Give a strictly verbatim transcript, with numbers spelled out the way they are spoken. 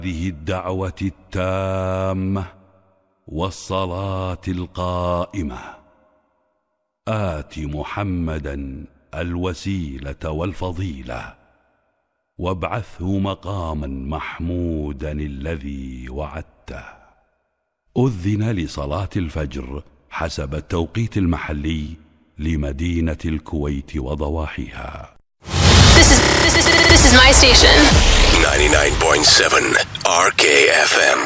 هذه الدعوة التامة والصلاة القائمة آت محمدا الوسيلة والفضيلة وابعثه مقاما محمودا الذي وعدته. أذن لصلاة الفجر حسب التوقيت المحلي لمدينة الكويت وضواحيها. This is, this is, this is my station. ninety-nine point seven R K F M.